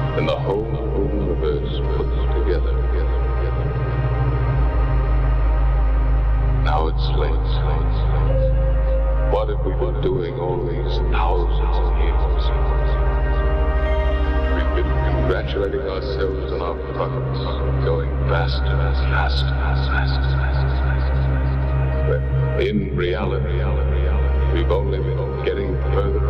and the whole universe put together. Now it's late. What have we been doing all these thousands of years? We've been congratulating ourselves on our progress, going faster and faster and faster. But in reality, we've only been getting further